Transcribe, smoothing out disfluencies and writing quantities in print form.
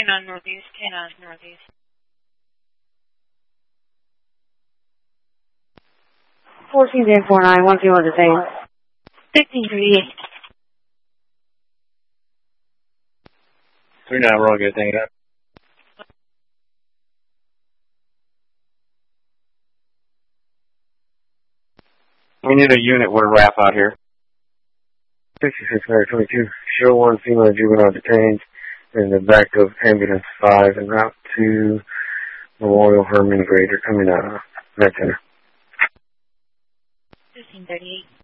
on Northeast, 10 on Northeast. 14-49, 1 few other things. 1538. 39, we're all good, thank you. We need a unit with a wrap out here. 6622, show 1 female juvenile detained in the back of ambulance 5 en route to Memorial Herman Grader coming out of Med Center. 1538.